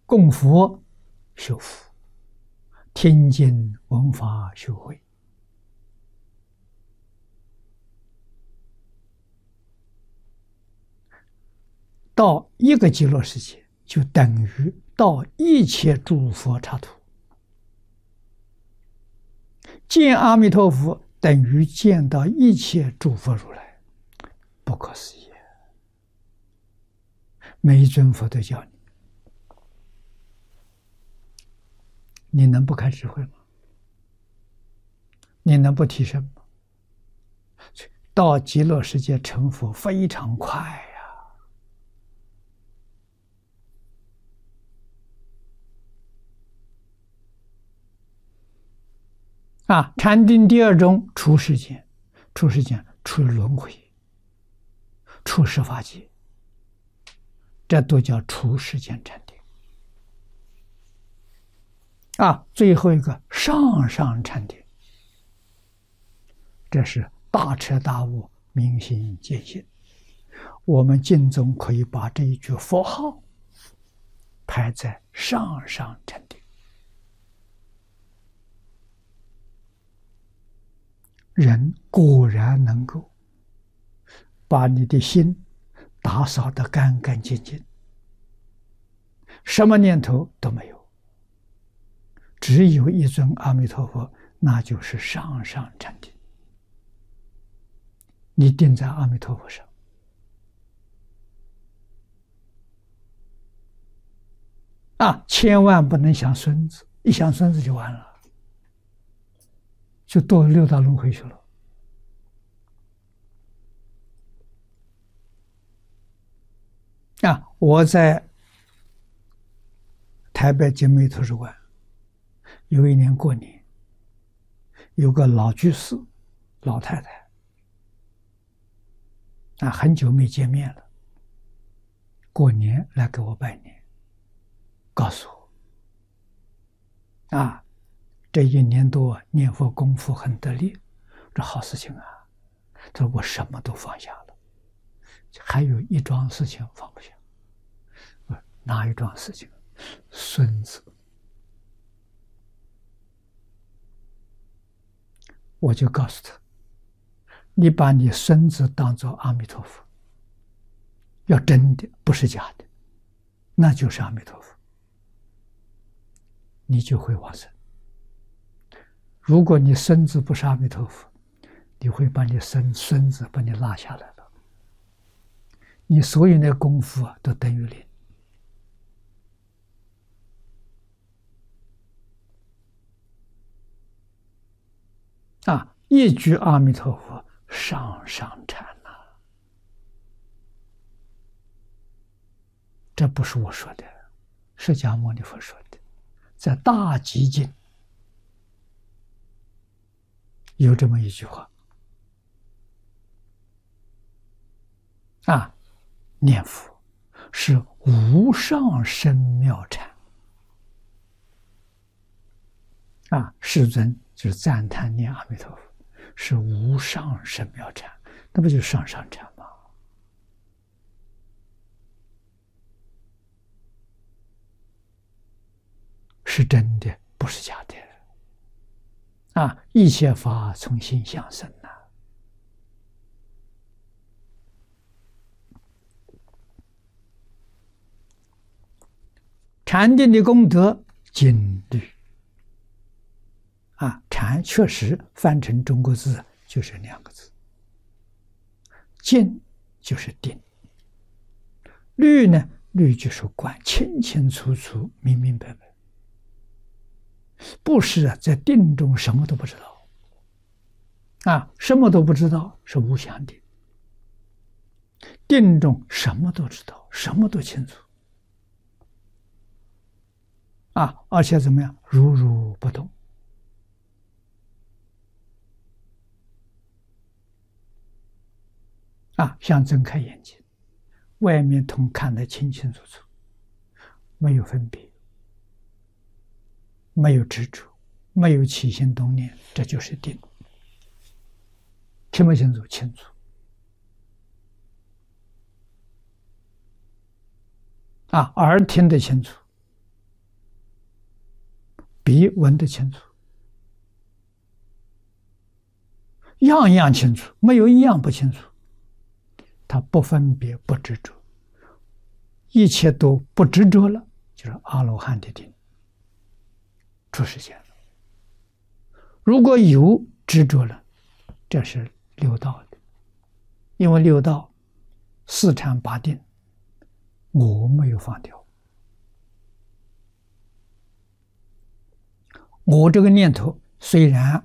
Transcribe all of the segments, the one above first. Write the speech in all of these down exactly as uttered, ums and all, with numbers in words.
供佛修福，听经闻法修慧。到一个极乐世界，就等于到一切诸佛刹土。见阿弥陀佛，等于见到一切诸佛如来，不可思议。每一尊佛都教你，你能不开智慧吗？你能不提升吗？到极乐世界成佛非常快呀！啊，禅定第二种出世间，出世间出轮回，出十法界，这都叫出世间禅定。啊，最后一个上上禅定，这是大彻大悟、明心见性。我们经中可以把这一句佛号排在上上禅定。人果然能够把你的心打扫得干干净净，什么念头都没有，只有一尊阿弥陀佛，那就是上上禅定。你定在阿弥陀佛上，啊，千万不能想孙子，一想孙子就完了，就堕六道轮回去了。啊，我在台北景美图书馆，有一年过年，有个老居士，老太太，啊，很久没见面了，过年来给我拜年，告诉我，啊，这一年多念佛功夫很得力，这好事情啊。他说我什么都放下了，还有一桩事情放不下。哪一桩事情？孙子。我就告诉他，你把你孙子当作阿弥陀佛，要真的，不是假的，那就是阿弥陀佛，你就会往生。如果你孙子不是阿弥陀佛，你会把你孙孙子把你拉下来了，你所有的功夫啊都等于零。啊，一句阿弥陀佛，上上禅呐、啊！这不是我说的，释迦牟尼佛说的，在《大集经》有这么一句话。啊，念佛是无上深妙禅。啊，世尊就是赞叹念阿弥陀佛是无上深妙禅，那不就是上上禅吗？是真的，不是假的。啊，一切法从心想生呐、啊。禅定的功德，经律。啊，禅确实翻成中国字就是两个字，静就是定，律呢，律就是观，清清楚楚、明明白白。不是啊，在定中什么都不知道，啊，什么都不知道是无想定，定中什么都知道，什么都清楚，啊，而且怎么样，如如不动。啊，像睁开眼睛，外面通看得清清楚楚，没有分别，没有执着，没有起心动念，这就是定。清不清楚？清楚。啊，耳听得清楚， 比闻得清楚，样样清楚，没有一样不清楚。他不分别，不执着，一切都不执着了，就是阿罗汉的定出世间了。如果有执着了，这是六道的，因为六道四禅八定，我没有放掉，我这个念头虽然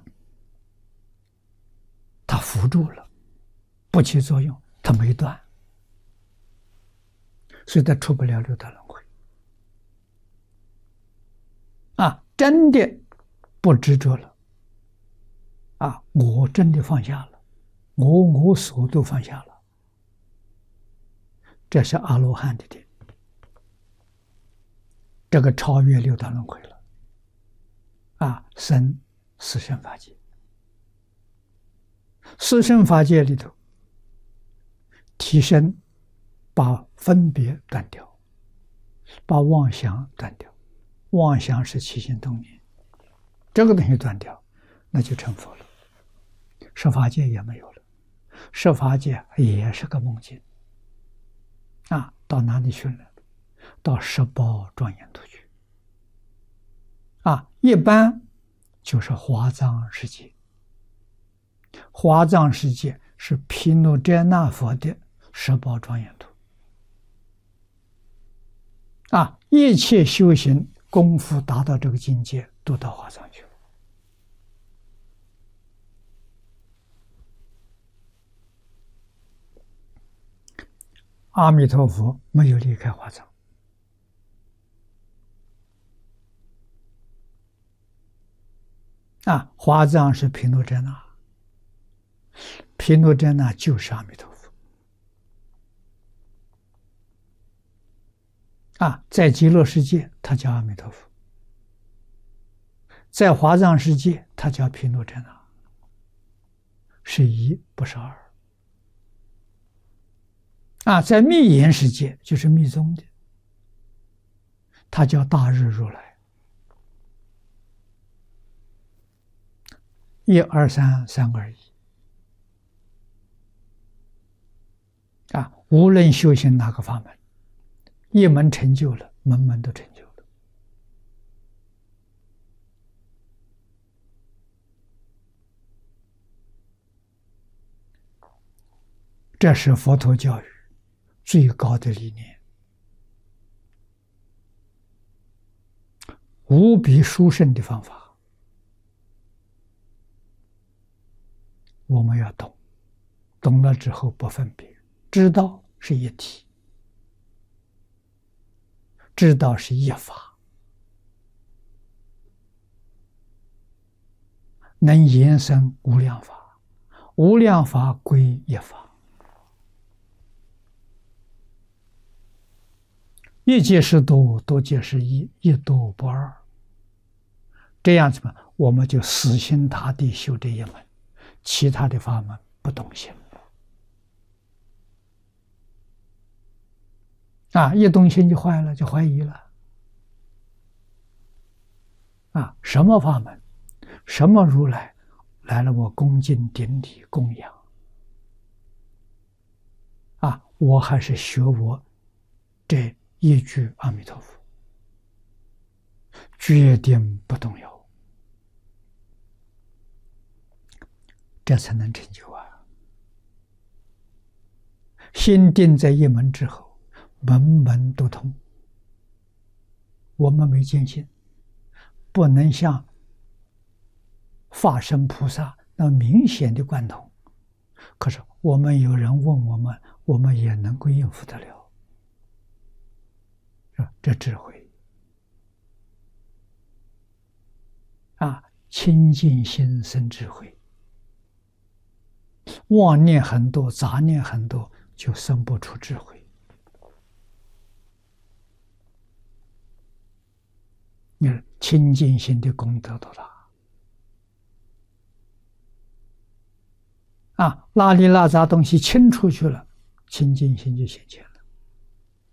它扶住了，不起作用，它没断，所以它出不了六道轮回。啊，真的不执着了，啊，我真的放下了，我我所都放下了，这是阿罗汉的定，这个超越六道轮回了。啊，生四圣法界，四圣法界里头，提升，把分别断掉，把妄想断掉，妄想是起心动念，这个东西断掉，那就成佛了。十法界也没有了，十法界也是个梦境。啊，到哪里去了？到十宝庄严土去。啊，一般就是华藏世界。华藏世界是毗卢遮那佛的十宝庄严土。啊，一切修行功夫达到这个境界，都到华藏去了。阿弥陀佛没有离开华藏。啊，华藏是毗卢遮那，毗卢遮那就是阿弥陀佛。啊，在极乐世界他叫阿弥陀佛，在华藏世界他叫毗卢遮那，是一不是二。啊，在密言世界就是密宗的，他叫大日如来。一二三，三二一。啊，无论修行哪个法门，一门成就了，门门都成就了。这是佛陀教育最高的理念，无比殊胜的方法。我们要懂，懂了之后不分别，知道是一体，知道是一法，能延伸无量法，无量法归一法。一即是多，多即是一，一多不二。这样子嘛，我们就死心塌地修这一门，其他的法门不动心。啊，一动心就坏了，就怀疑了。啊，什么法门，什么如来来了，我恭敬顶礼供养。啊，我还是学我这一句阿弥陀佛，决定不动摇，这才能成就啊！心定在一门之后，门门都通。我们没见性，不能像法身菩萨那明显的贯通，可是我们有人问我们，我们也能够应付得了。这智慧啊，清净心生智慧，妄念很多，杂念很多，就生不出智慧。你看清净心的功德多大啊！邋里邋遢东西清出去了，清净心就显现了。